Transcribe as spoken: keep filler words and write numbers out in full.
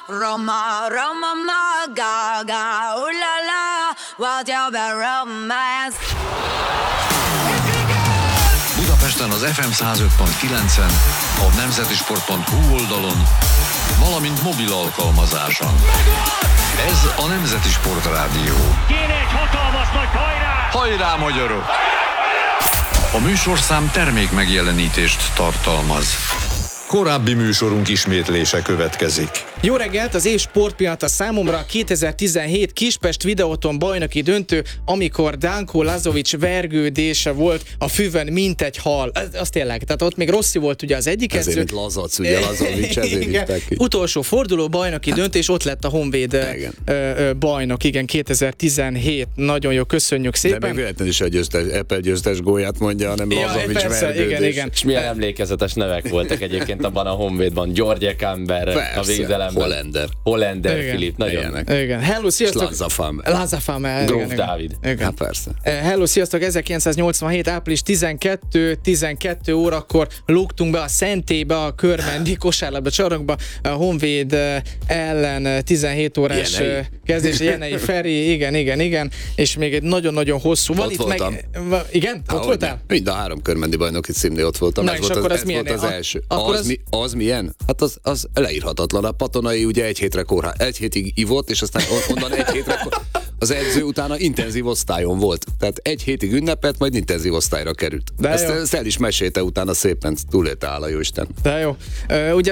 Roma, Roma, ma, gaga, ooh la la, what you be romance. Budapesten az ef em száz öt pont kilencen, a nemzetisport pont hu oldalon, valamint mobil alkalmazáson. Ez a Nemzeti Sport Rádió. Kéne egy hatalmas nagy hajrá! Hajrá, magyarok! A műsorszám termék megjelenítést tartalmaz. Korábbi műsorunk ismétlése következik. Jó reggelt, az év sportpillanata számomra kétezer-tizenhét Kispest Videóton bajnoki döntő, amikor Danko Lazovic vergődése volt a füvön, mint egy hal. Az, az tényleg, tehát ott még Rossi volt ugye az egyik edző. Ezért, mint Lazac, ugye Lazovic, ezért hívták ki. Utolsó forduló, bajnoki döntő, és ott lett a Honvéd ö, ö, bajnok, igen, kétezer-tizenhét. Nagyon jó, köszönjük szépen. De még véletlenül is a győztes, Apple győztes gólját mondja, hanem ja, Lazovic persze, vergődés. igen, igen. És milyen emlékezetes nevek voltak egyébként abban a Honvédban. György Kamber, Persze, a végzelemben. Hollander. Hollander Igen. Filip, nagyon. Ilyenek. Igen, hello, sziasztok. Lazafam. Lazafam. Gróf Dávid. Igen. persze. Hello, sziasztok! ezerkilencszáznyolcvanhét április tizenkettő tizenkettő órakor lógtunk be a Szentélybe, a Körmendi kosárlabda csarnokba, a Honvéd ellen tizenhét órás Jenei. kezdés, Jenei Feri, igen, igen, igen, és még egy nagyon-nagyon hosszú. Van Ott itt voltam. meg... Igen? Ott Ahogy voltál? Mind a három körmendi bajnoki címnél ott voltam. Na, ez és volt akkor az, az ez milyen? volt az A- első. akkor Az, az- mi, az milyen? Hát az, az leírhatatlan. A Patonai ugye egy hétre kórház, egy hétig ivott, és aztán on- onnan egy hétre kor... az edző utána intenzív osztályon volt. Tehát egy hétig ünnepelt, majd intenzív osztályra került. De Ezt, jó. ezt el is mesélte utána szépen, túlélte áll a jóisten. De jó. Ö, ugye